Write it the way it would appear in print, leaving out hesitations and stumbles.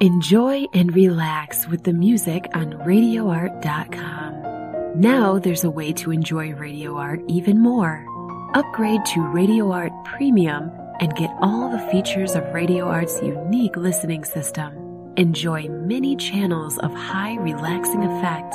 Enjoy and relax with the music on RadioArt.com. Now there's a way to enjoy Radio Art even more. Upgrade to Radio Art Premium and get all the features of Radio Art's unique listening system. Enjoy many channels of high relaxing effect